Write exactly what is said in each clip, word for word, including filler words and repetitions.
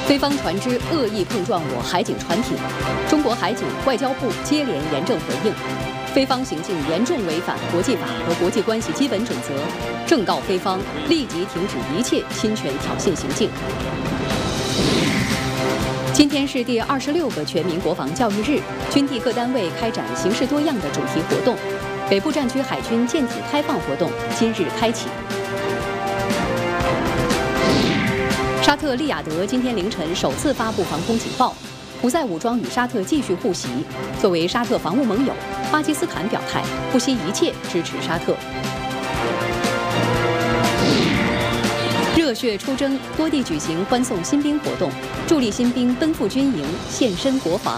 菲方船只恶意碰撞我海警船艇，中国海警、外交部接连严正回应，菲方行径严重违反国际法和国际关系基本准则，正告菲方立即停止一切侵权挑衅行径。今天是第二十六个全民国防教育日，军地各单位开展形式多样的主题活动。北部战区海军舰艇开放活动今日开启。沙特利雅得今天凌晨首次发布防空警报，胡塞武装与沙特继续互袭。作为沙特防务盟友，巴基斯坦表态不惜一切支持沙特。热血出征，多地举行欢送新兵活动，助力新兵奔赴军营，献身国防。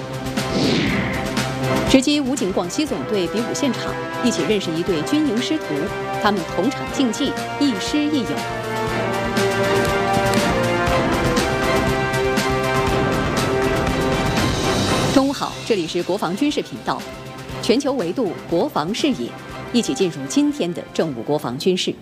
直击武警广西总队比武现场，一起认识一对军营师徒，他们同场竞技，亦师亦友。中午好，这里是国防军事频道，全球维度国防视野，一起进入今天的正午国防军事。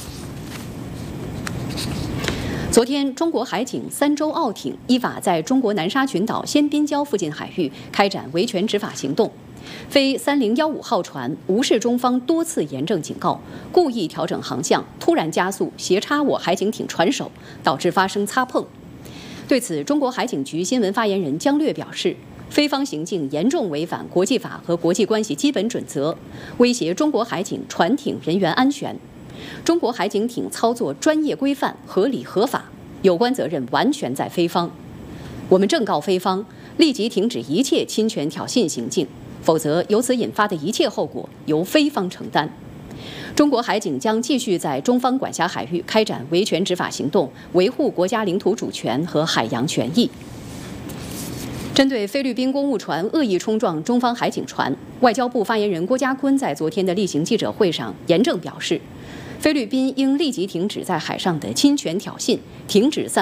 昨天，中国海警三艘澳艇依法在中国南沙群岛仙滨礁附近海域开展维权执法行动。飞三零一五号船无视中方多次严正警告，故意调整航向，突然加速斜插我海警艇船首，导致发生擦碰。对此，中国海警局新闻发言人姜略表示，菲方行径严重违反国际法和国际关系基本准则，威胁中国海警船艇人员安全。中国海警艇操作专业规范、合理合法，有关责任完全在菲方。我们正告菲方立即停止一切侵权挑衅行径，否则由此引发的一切后果由菲方承担。中国海警将继续在中方管辖海域开展维权执法行动，维护国家领土主权和海洋权益。针对菲律宾公务船恶意冲撞中方海警船，外交部发言人郭家坤在昨天的例行记者会上严正表示，菲律宾应立即停止在海上的侵权挑衅，停止散